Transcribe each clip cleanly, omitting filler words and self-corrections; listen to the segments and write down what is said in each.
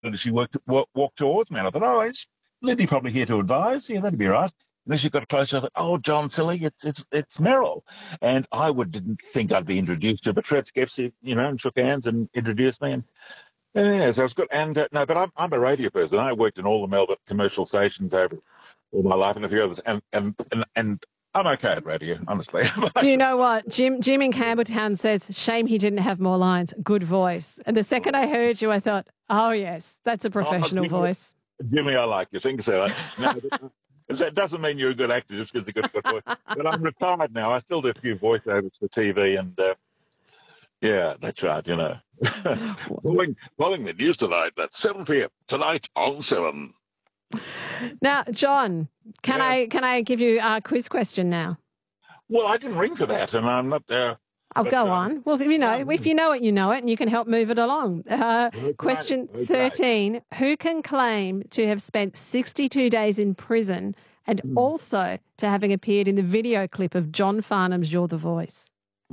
And she walked towards me, and I thought, oh, is Lindy probably here to advise? Yeah, that'd be right. And then she got closer. I thought, oh, John, silly, it's Meryl. And didn't think I'd be introduced to, but Fred Skepsy, and shook hands and introduced me. And yeah, so it was good. And no, but I'm a radio person. I worked in all the Melbourne commercial stations over all my life and a few others, and I'm okay at radio, honestly. Do you know what? Jim in Campbelltown says, shame he didn't have more lines. Good voice. And the second I heard you, I thought, oh, yes, that's a professional voice. Jimmy, I like you. Think so. No, that doesn't mean you're a good actor just because you've got a good voice. But I'm retired now. I still do a few voiceovers for TV, and yeah, that's right, Following the news tonight at 7 p.m. tonight on 7. Now, John, can I give you a quiz question now? Well, I didn't ring for that, and I'm not. I'll go on. Well, if you know it, you know it, and you can help move it along. Question 13: Who can claim to have spent 62 days in prison and also to having appeared in the video clip of John Farnham's "You're the Voice"?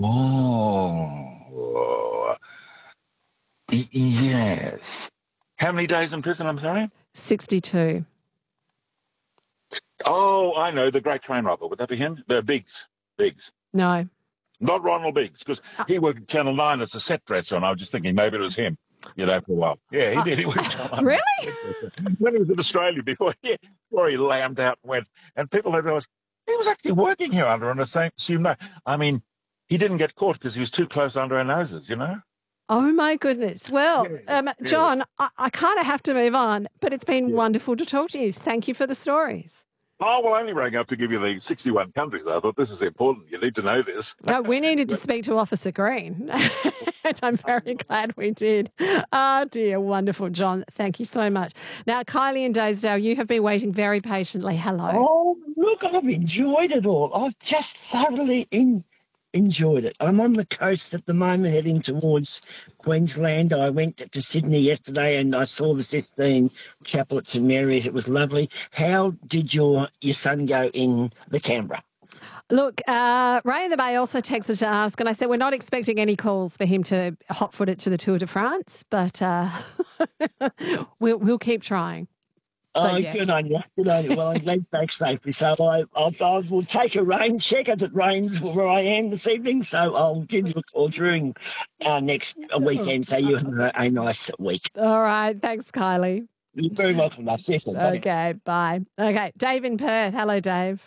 Oh, yes. How many days in prison? I'm sorry. 62. Oh, I know, the great train robber. Would that be him? The Biggs. No. Not Ronald Biggs, because he worked at Channel 9 as a set dresser, and I was just thinking maybe it was him, for a while. Yeah, he did. He worked at Channel 9. Really? When he was in Australia before he lambed out and went. And people had realised he was actually working here under an assumed name. I mean, he didn't get caught because he was too close under our noses, Oh, my goodness. Well, John, I kind of have to move on, but it's been wonderful to talk to you. Thank you for the stories. Oh, well, I only rang up to give you the 61 countries. I thought this is important. You need to know this. No, we needed to speak to Officer Green. And I'm very glad we did. Oh, dear. Wonderful, John. Thank you so much. Now, Kylie and Daysdale, you have been waiting very patiently. Hello. Oh, look, I've enjoyed it all. I've just thoroughly enjoyed it. I'm on the coast at the moment, heading towards Queensland. I went to Sydney yesterday and I saw the Sistine Chapel at St Mary's. It was lovely. How did your son go in the Canberra? Look, Ray in the Bay also texted to ask, and I said we're not expecting any calls for him to hot-foot it to the Tour de France, but we'll keep trying. Oh, yeah. Good on you. Well, I'm glad back safely. So I will take a rain check as it rains where I am this evening. So I'll give you a call during our next weekend. So you have a nice week. All right. Thanks, Kylie. You're very welcome, love. Okay, bye. Okay, Dave in Perth. Hello, Dave.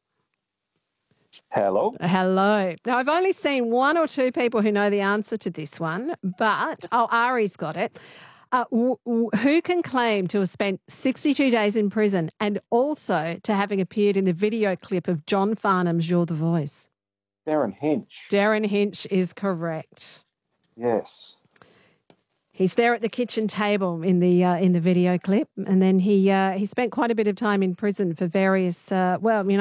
Hello. Hello. Now, I've only seen one or two people who know the answer to this one, but Ari's got it. Who can claim to have spent 62 days in prison and also to having appeared in the video clip of John Farnham's "You're the Voice"? Darren Hinch. Darren Hinch is correct. Yes. He's there at the kitchen table in the video clip, and then he spent quite a bit of time in prison for various